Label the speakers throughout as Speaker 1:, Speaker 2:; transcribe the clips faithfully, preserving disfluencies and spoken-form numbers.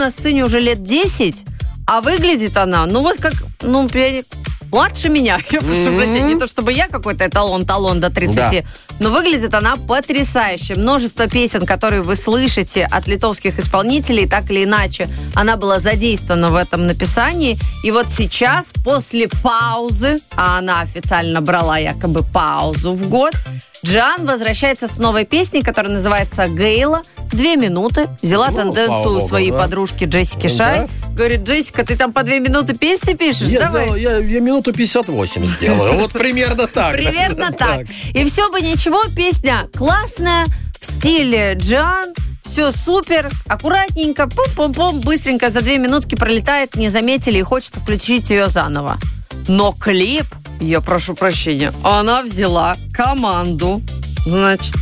Speaker 1: на сцене уже лет десять, а выглядит она, ну вот как, ну, младше меня. Я прошу mm-hmm. прощения, не то чтобы я какой-то эталон-талон до тридцати, да. но выглядит она потрясающе. Множество песен, которые вы слышите от литовских исполнителей, так или иначе, она была задействована в этом написании. И вот сейчас, после паузы, а она официально брала якобы паузу в год, Джиан возвращается с новой песней, которая называется «Гейла». Две минуты. Взяла ну, тенденцию у своей да. подружки Джессики Шай. Да. Говорит: Джессика, ты там по две минуты песни пишешь?
Speaker 2: Я,
Speaker 1: Давай.
Speaker 2: Сделал, я, я минуту пятьдесят восемь сделаю. Вот примерно так.
Speaker 1: Примерно так. И все бы ничего, песня классная, в стиле Джиан. Все супер, аккуратненько, пум-пум-пум, быстренько за две минутки пролетает, не заметили, и хочется включить ее заново. Но клип, я прошу прощения, она взяла команду, значит,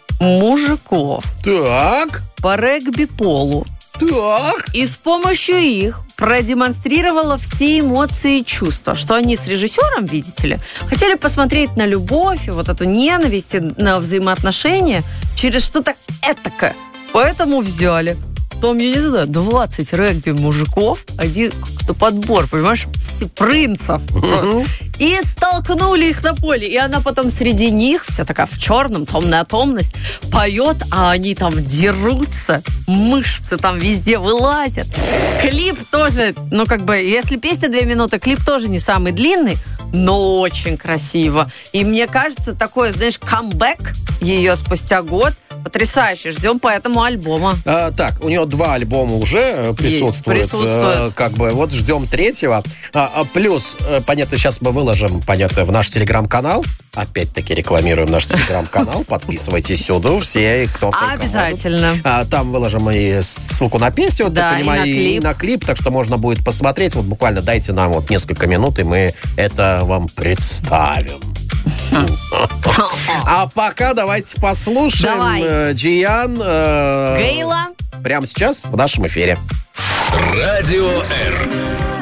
Speaker 1: мужиков.
Speaker 2: Так.
Speaker 1: По регби-полу.
Speaker 2: Так.
Speaker 1: И с помощью их продемонстрировала все эмоции и чувства, что они с режиссером, видите ли, хотели посмотреть на любовь, и вот эту ненависть, и на взаимоотношения через что-то этакое. Поэтому взяли. Там, я не знаю, двадцать регби-мужиков, один как-то подбор, понимаешь, все принцев. Mm-hmm. И столкнули их на поле. И она потом среди них, вся такая в черном, томная томность, поет, а они там дерутся, мышцы там везде вылазят. Клип тоже, ну как бы, если песня две минуты, клип тоже не самый длинный, но очень красиво. И мне кажется, такой, знаешь, камбэк ее спустя год потрясающе. Ждем по этому альбома.
Speaker 2: А, так, у нее два альбома уже присутствуют.
Speaker 1: присутствуют.
Speaker 2: А, как бы, вот ждем третьего. А, а, плюс, понятно, сейчас мы выложим, понятно, в наш телеграм-канал. Опять-таки рекламируем наш телеграм-канал. Подписывайтесь сюда, все, кто
Speaker 1: обязательно.
Speaker 2: А, там выложим и ссылку на песню,
Speaker 1: да,
Speaker 2: так понимаю,
Speaker 1: и на клип.
Speaker 2: и на клип, так что можно будет посмотреть. Вот буквально дайте нам вот несколько минут, и мы это вам представим. А пока давайте послушаем
Speaker 1: Давай.
Speaker 2: Джиан э,
Speaker 1: Гейла
Speaker 2: прямо сейчас в нашем эфире.
Speaker 3: Радио Р.